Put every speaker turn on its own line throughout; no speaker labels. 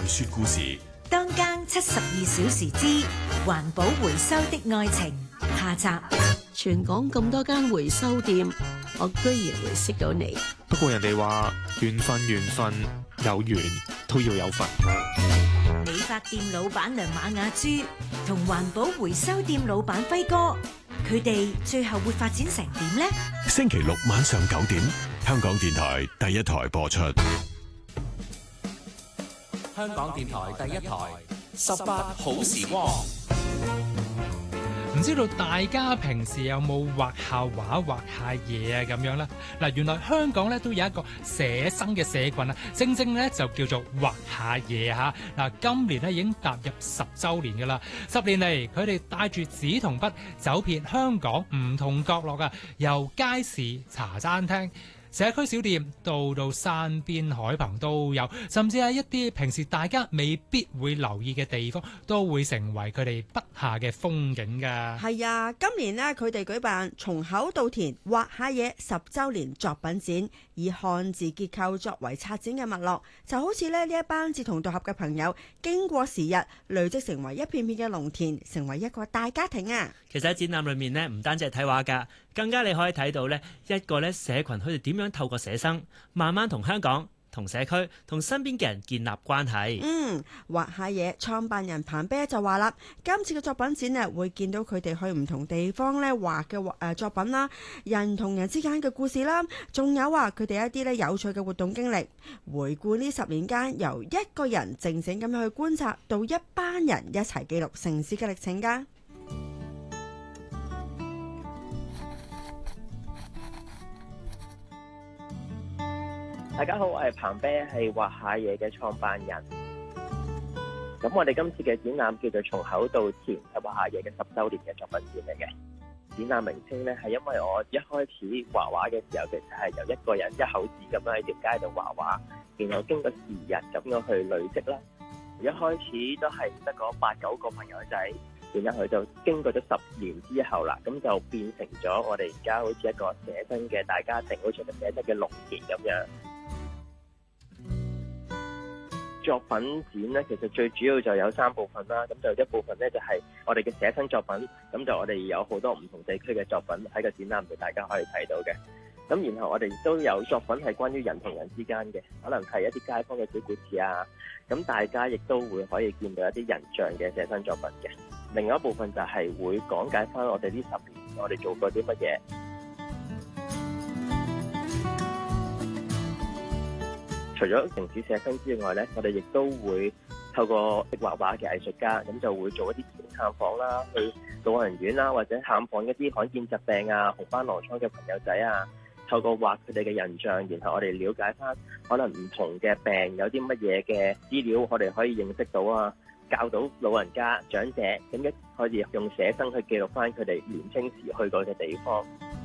說故事。
當間72小時之環保回收的愛情下集。
全港咁多間回收店，我居然會識到你。
不過人哋話緣分有緣都要有份。
理髮店老闆娘馬雅珠同環保回收店老闆輝哥，佢哋最後會發展成點呢？
星期六晚上9點，香港電台第一台播出。
香港電台第一台18好時光。
唔知道大家平時有冇畫下畫、畫下嘢啊咁樣咧？嗱，原來香港咧都有一個寫生嘅社群啊，正正咧就叫做畫下嘢嚇。嗱，今年咧已經踏入10週年噶啦，10年嚟佢哋帶住紙同筆走遍香港唔同角落啊，由街市、茶餐廳、社區小店到山邊海旁都有，甚至係一啲平時大家未必會留意嘅地方，都會成為佢哋筆下嘅風景㗎。
係啊，今年呢，佢哋舉辦從口到田畫下嘢10週年作品展，以漢字結構作為策展嘅脈絡，就好似呢一班志同道合嘅朋友，經過時日累積成為一片片嘅農田，成為一個大家庭啊！
其實喺展覽裏面呢，唔單止係睇畫㗎，更加你可以睇到呢一個呢社群佢哋點樣透過寫生，慢慢同香港、同社區、同身邊嘅人建立關係。
畫下嘢創辦人彭啤就話啦，今次嘅作品展呢，會見到佢哋去唔同地方呢畫嘅作品啦，人同人之間嘅故事啦，仲有話佢哋一啲呢有趣嘅活動經歷，回顧呢10年間由一個人靜靜咁樣去觀察，到一班人一齊記錄城市嘅歷程㗎。
大家好，我係彭啤，係畫下嘢嘅創辦人。咁我哋今次嘅展覽叫做從口到田，係畫下嘢嘅10週年嘅作品展嚟嘅。展覽名稱呢，係因為我一開始畫畫嘅時候，其實係由一個人一口紙咁樣喺條街度畫畫，然後經過時日咁樣去累積啦。一開始都係得個8、9個朋友仔，然後佢就經過咗10年之後啦，咁就變成咗我哋而家好似一個寫生嘅大家庭，好似個寫生嘅農田咁樣。作品展咧，其實最主要就有3部分啦。咁就一部分咧就係我哋嘅寫生作品，咁就我哋有好多唔同地區嘅作品喺個展覽度，大家可以睇到嘅。咁然後我哋都有作品係關於人同人之間嘅，可能係一啲街坊嘅小故事啊。咁大家亦都會可以見到一啲人像嘅寫生作品嘅。另外一部分就係會講解翻我哋呢10年我哋做過啲乜嘢。除咗城市寫生之外呢，我哋亦都會透過畫畫嘅藝術家，咁就會做一啲探訪啦，去老人院啦，或者探訪一啲罕見疾病啊、紅斑狼瘡嘅朋友仔啊，透過畫佢哋嘅人像，然後我哋了解翻可能唔同嘅病有啲乜嘢嘅資料，我哋可以認識到啊，教到老人家、長者，咁一可以用寫生去記錄翻佢哋年青時去過嘅地方。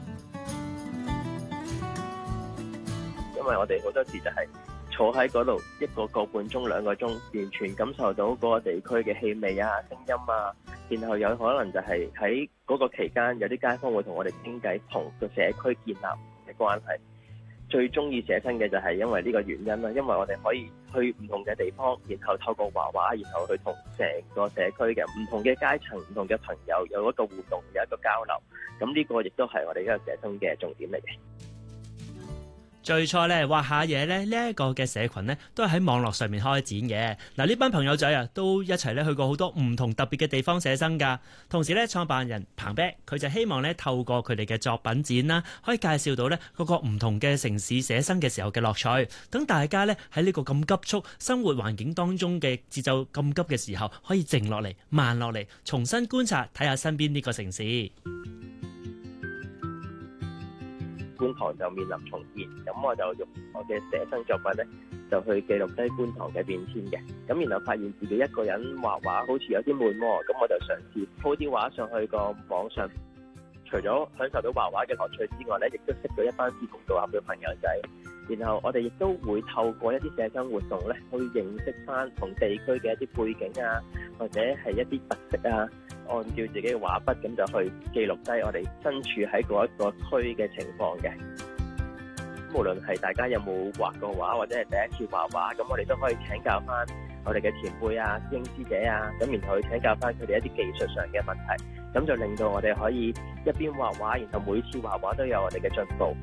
因為我哋好多時就係坐喺嗰度1個半鐘、2個鐘，完全感受到嗰個地區嘅氣味啊、聲音啊，然後有可能就係喺嗰個期間，有啲街坊會同我哋傾偈，同個社區建立嘅關係。最中意寫生嘅就係因為呢個原因啦，因為我哋可以去唔同嘅地方，然後透過畫畫，然後去同成個社區嘅唔同嘅階層、唔同嘅朋友有一個互動，有一個交流。咁呢個亦都係我哋一個寫生嘅重點嚟嘅。
最初咧畫下嘢咧呢一個嘅社群咧都係喺網絡上面開展嘅。嗱，呢班朋友仔啊都一齊咧去過好多唔同特別嘅地方寫生㗎。同時咧創辦人彭啤佢就希望咧透過佢哋嘅作品展啦，可以介紹到咧嗰個唔同嘅城市寫生嘅時候嘅樂趣，等大家咧喺呢個咁急促生活環境當中嘅節奏咁急嘅時候，可以靜落嚟、慢落嚟，重新觀察睇下身邊呢個城市。
觀塘就面臨重建，咁我就用我嘅寫生作品咧，就去記錄低觀塘嘅變遷嘅。咁然後發現自己一個人畫畫好似有啲悶喎，咁我就嘗試鋪啲畫上去個網上。除咗享受到畫畫嘅樂趣之外咧，亦都識到一班志同道合嘅朋友仔。然後我哋亦都會透過一啲寫生活動咧，去認識翻同地區嘅一啲背景啊，或者係一啲特色啊，按照自己嘅畫筆咁就去記錄低我哋身處喺嗰一個區嘅情況嘅。無論係大家有冇畫過畫，或者係第一次畫畫，咁我哋都可以請教翻我哋嘅前輩啊、師兄師姐啊，咁然後去請教翻佢哋一啲技術上嘅問題，咁就令到我哋可以一邊畫畫，然後每次畫畫都有我哋嘅進步。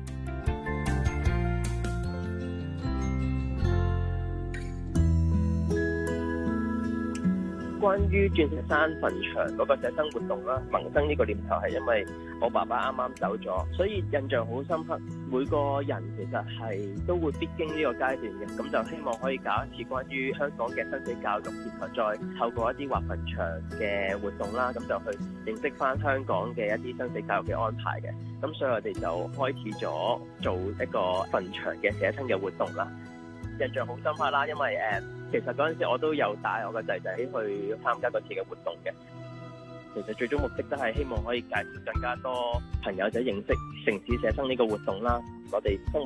關於鑽石山墳場嗰個寫生活動啦，萌生呢個念頭係因為我爸爸啱啱走咗，所以印象好深刻。每個人其實係都會必經呢個階段嘅，咁就希望可以搞一次關於香港嘅生死教育，然後再透過一啲畫墳場嘅活動啦，咁就去認識翻香港嘅一啲生死教育嘅安排嘅。咁所以我哋就開始咗做一個墳場嘅寫生嘅活動啦。印象好深刻啦，因為其實嗰陣時我都有帶我個仔仔去參加嗰次嘅活動嘅。其實最終目的都係希望可以介紹更加多朋友仔認識城市寫生呢個活動啦。我哋生活